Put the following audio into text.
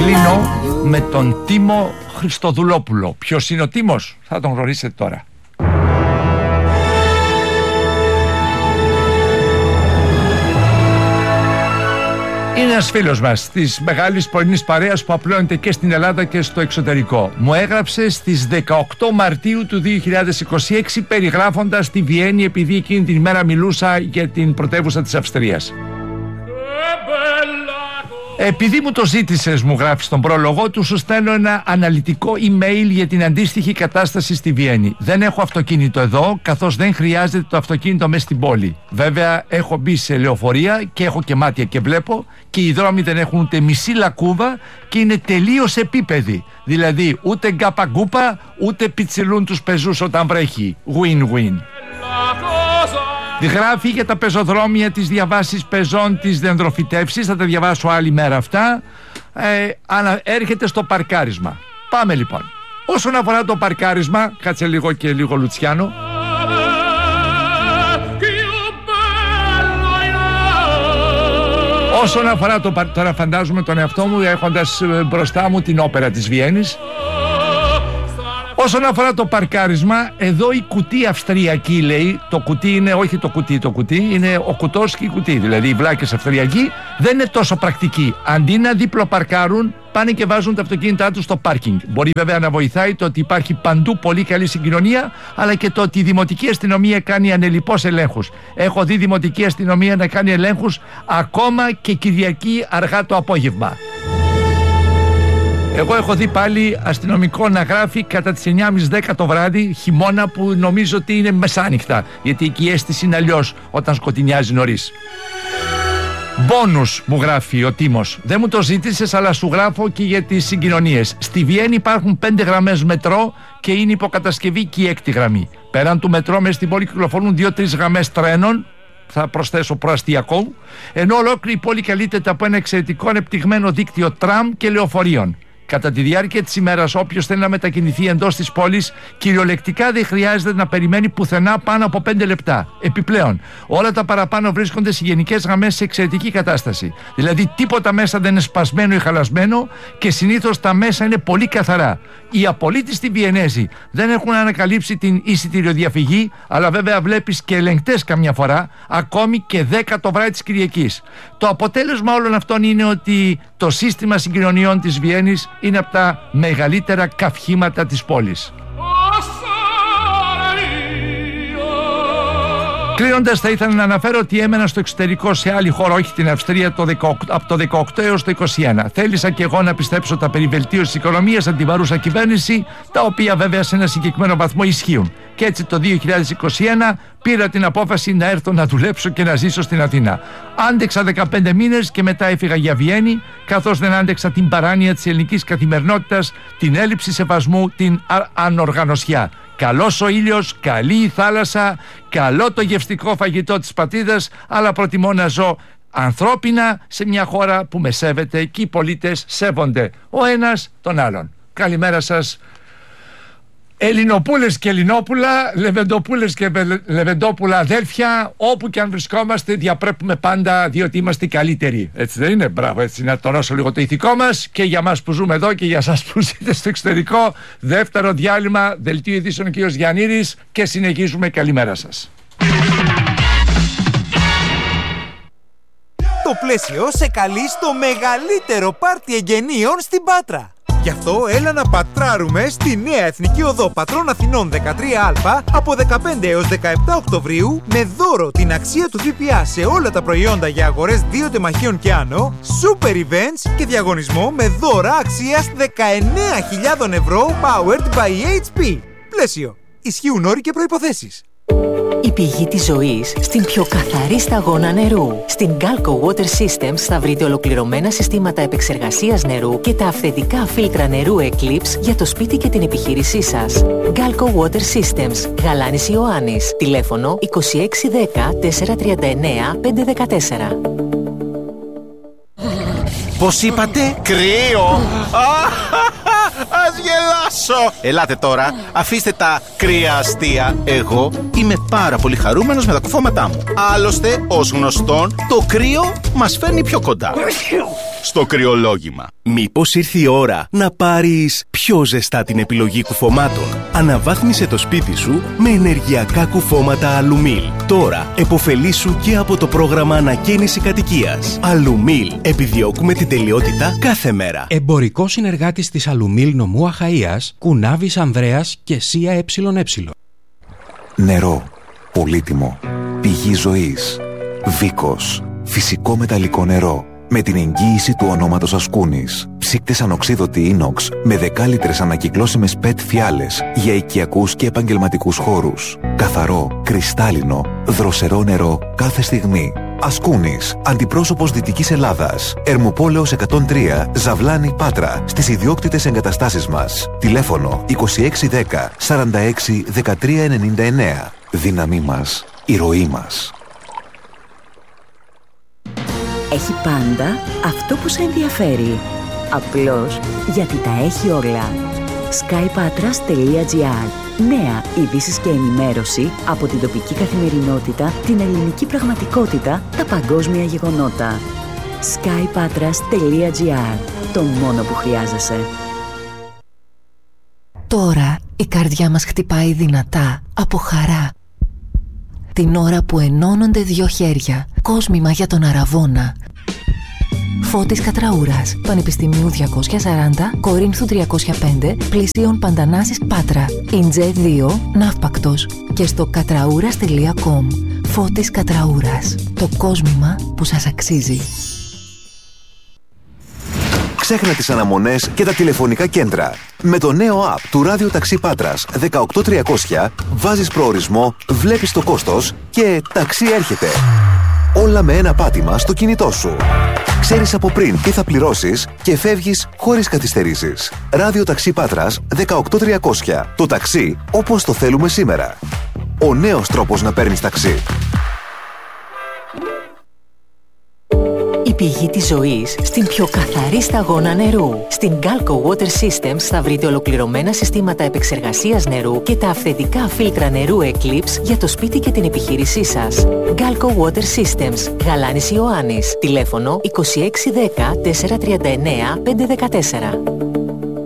κλείνω με τον Τίμο Χριστοδουλόπουλο. Ποιος είναι ο Τίμος? Θα τον γνωρίσετε τώρα. Είναι ένας φίλος μας της μεγάλης πρωινής παρέας που απλώνεται και στην Ελλάδα και στο εξωτερικό. Μου έγραψε στις 18 Μαρτίου του 2026 περιγράφοντας τη Βιέννη, επειδή εκείνη την ημέρα μιλούσα για την πρωτεύουσα της Αυστρίας. Επειδή μου το ζήτησες, μου γράφει στον πρόλογο του, σου στέλνω ένα αναλυτικό email για την αντίστοιχη κατάσταση στη Βιέννη. Δεν έχω αυτοκίνητο εδώ, καθώς δεν χρειάζεται το αυτοκίνητο μέσα στην πόλη. Βέβαια, έχω μπει σε λεωφορεία και έχω και μάτια και βλέπω, και οι δρόμοι δεν έχουν ούτε μισή λακκούβα και είναι τελείως επίπεδοι. Δηλαδή, ούτε γκάπα γκούπα, ούτε πιτσιλούν τους πεζούς όταν βρέχει. Win-win. Γράφει για τα πεζοδρόμια, τις διαβάσεις πεζών, τις δενδροφυτεύσεις. Θα τα διαβάσω άλλη μέρα αυτά. Έρχεται στο παρκάρισμα. Πάμε λοιπόν. Όσον αφορά το παρκάρισμα, κάτσε λίγο και λίγο Λουτσιάνο. Όσον αφορά τώρα φαντάζομαι τον εαυτό μου έχοντας μπροστά μου την όπερα της Βιέννης. Όσον αφορά το παρκάρισμα, εδώ η κουτί αυστριακή, λέει, το κουτί είναι, όχι το κουτί είναι ο κουτός και η κουτί, δηλαδή οι βλάκες αυστριακοί δεν είναι τόσο πρακτικοί. Αντί να διπλοπαρκάρουν, πάνε και βάζουν τα αυτοκίνητά τους στο πάρκινγκ. Μπορεί βέβαια να βοηθάει το ότι υπάρχει παντού πολύ καλή συγκοινωνία, αλλά και το ότι η δημοτική αστυνομία κάνει ανελιπώς ελέγχους. Έχω δει δημοτική αστυνομία να κάνει ελέγχους ακόμα και Κυριακή αργά το απόγευμα. Εγώ έχω δει πάλι αστυνομικό να γράφει κατά τις 9.30-10 το βράδυ, χειμώνα, που νομίζω ότι είναι μεσάνυχτα, γιατί εκεί η αίσθηση είναι αλλιώς όταν σκοτεινιάζει νωρίς. Μπόνους, μου γράφει ο Τίμος. Δεν μου το ζήτησες, αλλά σου γράφω και για τις συγκοινωνίες. Στη Βιέννη υπάρχουν 5 γραμμές μετρό και είναι υποκατασκευή και η 6η γραμμή. Πέραν του μετρό, μέσα στην πόλη κυκλοφορούν 2-3 γραμμές τρένων, θα προσθέσω προαστιακό, ενώ ολόκληρη η πόλη καλύπτεται από ένα εξαιρετικό ανεπτυγμένο δίκτυο τραμ και λεωφορείων. Κατά τη διάρκεια της ημέρας, όποιος θέλει να μετακινηθεί εντός της πόλης, κυριολεκτικά δεν χρειάζεται να περιμένει πουθενά πάνω από 5 λεπτά. Επιπλέον, όλα τα παραπάνω βρίσκονται σε γενικές γραμμές σε εξαιρετική κατάσταση. Δηλαδή, τίποτα μέσα δεν είναι σπασμένο ή χαλασμένο και συνήθως τα μέσα είναι πολύ καθαρά. Οι απολύτιστοι Βιενέζοι δεν έχουν ανακαλύψει την εισιτηριοδιαφυγή, αλλά βέβαια βλέπεις και ελεγκτές καμιά φορά, ακόμη και 10 το βράδυ της Κυριακής. Το αποτέλεσμα όλων αυτών είναι ότι το σύστημα συγκοινωνιών της Βιέννης είναι από τα μεγαλύτερα καυχήματα της πόλης. Κλείνοντας, θα ήθελα να αναφέρω ότι έμενα στο εξωτερικό σε άλλη χώρα, όχι την Αυστρία, από το 18 έως το 21. Θέλησα και εγώ να πιστέψω τα περί βελτίωσης της οικονομίας από την παρούσα κυβέρνηση, τα οποία βέβαια σε ένα συγκεκριμένο βαθμό ισχύουν. Και έτσι το 2021 πήρα την απόφαση να έρθω να δουλέψω και να ζήσω στην Αθήνα. Άντεξα 15 μήνες και μετά έφυγα για Βιέννη, καθώς δεν άντεξα την παράνοια της ελληνικής καθημερινότητας, την έλλειψη σεβασμού, την ανοργανωσιά. Καλός ο ήλιος, καλή η θάλασσα, καλό το γευστικό φαγητό της πατρίδας, αλλά προτιμώ να ζω ανθρώπινα σε μια χώρα που με σέβεται και οι πολίτες σέβονται ο ένας τον άλλον. Καλημέρα σας, Ελληνοπούλες και Ελληνόπουλα, Λεβεντοπούλες και Λεβεντόπουλα αδέλφια, όπου και αν βρισκόμαστε διαπρέπουμε πάντα, διότι είμαστε καλύτεροι. Έτσι δεν είναι? Μπράβο, έτσι να τονώσω λίγο το ηθικό μας και για μας που ζούμε εδώ και για σας που ζείτε στο εξωτερικό. Δεύτερο διάλειμμα, δελτίο ειδήσεων κ. Γιαννίδης και συνεχίζουμε. Καλημέρα σας. Το Πλαίσιο σε καλεί στο μεγαλύτερο πάρτι εγγενείων στην Πάτρα. Γι' αυτό έλα να πατράρουμε στη νέα Εθνική Οδό Πατρών Αθηνών 13Α από 15 έως 17 Οκτωβρίου με δώρο την αξία του ΦΠΑ σε όλα τα προϊόντα για αγορές 2 τεμαχίων και άνω, super events και διαγωνισμό με δώρα αξίας 19.000 ευρώ powered by HP. Πλαίσιο. Ισχύουν όροι και προϋποθέσεις. Η πηγή της ζωής στην πιο καθαρή σταγόνα νερού. Στην Galco Water Systems θα βρείτε ολοκληρωμένα συστήματα επεξεργασίας νερού και τα αυθεντικά φίλτρα νερού Eclipse για το σπίτι και την επιχείρησή σας. Galco Water Systems, Γαλάνης Ιωάννης. Τηλέφωνο 2610 439 514. Πώς είπατε? Κρύο! Ας γελάσω! Ελάτε τώρα, αφήστε τα κρύα αστεία. Εγώ είμαι πάρα πολύ χαρούμενος με τα κουφώματά μου. Άλλωστε, ως γνωστόν, το κρύο μας φέρνει πιο κοντά. στο κρυολόγημα. Μήπως ήρθε η ώρα να πάρεις πιο ζεστά την επιλογή κουφωμάτων? Αναβάθμισε το σπίτι σου με ενεργειακά κουφώματα Αλουμίλ. Τώρα επωφελήσου και από το πρόγραμμα ανακαίνιση κατοικίας. Αλουμίλ. Επιδιώκουμε την τελειότητα κάθε μέρα. Εμπορικό συνεργάτης της Αλουμίλ νομού Αχαΐας, Κουνάβης Ανδρέας και Σία ΕΕ. Νερό. Πολύτιμο. Πηγή ζωής. Βίκος. Φυσικό μεταλλικό νερό. Με την εγγύηση του ονόματος Ασκούνης. Ψύκτες ανοξίδωτη ίνοξ με δεκάλιτρες ανακυκλώσιμες PET φιάλες για οικιακούς και επαγγελματικούς χώρους. Καθαρό, κρυστάλλινο, δροσερό νερό κάθε στιγμή. Ασκούνης, αντιπρόσωπος Δυτικής Ελλάδας. Ερμοπόλεως 103, Ζαβλάνη, Πάτρα. Στις ιδιόκτητες εγκαταστάσεις μας. Τηλέφωνο 2610 46 1399. Δύναμή μας, η ροή μας. Έχει πάντα αυτό που σε ενδιαφέρει. Απλώς γιατί τα έχει όλα. skypatras.gr. Νέα ειδήσεις και ενημέρωση από την τοπική καθημερινότητα, την ελληνική πραγματικότητα, τα παγκόσμια γεγονότα. skypatras.gr. Το μόνο που χρειάζεσαι. Τώρα η καρδιά μας χτυπάει δυνατά από χαρά. Την ώρα που ενώνονται δύο χέρια, κόσμημα για τον Αραβώνα. Φώτης Κατραούρας, Πανεπιστημίου 240, Κορίνθου 305, Πλησίων Παντανάσης, Πάτρα. Ιντζέ 2, Ναύπακτος. Και στο κατραούρας.com. Φώτης Κατραούρας. Το κόσμημα που σας αξίζει. Ξέχνα τις αναμονές και τα τηλεφωνικά κέντρα. Με το νέο app του Ράδιο Ταξί Πάτρας 18300 βάζεις προορισμό, βλέπεις το κόστος και ταξί έρχεται. Όλα με ένα πάτημα στο κινητό σου. Ξέρεις από πριν τι θα πληρώσεις και φεύγεις χωρίς καθυστερήσεις. Ράδιο Ταξί Πάτρας 18300. Το ταξί όπως το θέλουμε σήμερα. Ο νέος τρόπος να παίρνεις ταξί. Η πηγή της ζωής στην πιο καθαρή σταγόνα νερού. Στην Galco Water Systems θα βρείτε ολοκληρωμένα συστήματα επεξεργασίας νερού και τα αυθεντικά φίλτρα νερού Eclipse για το σπίτι και την επιχείρησή σας. Galco Water Systems, Γαλάνης Ιωάννης. Τηλέφωνο 2610 439 514.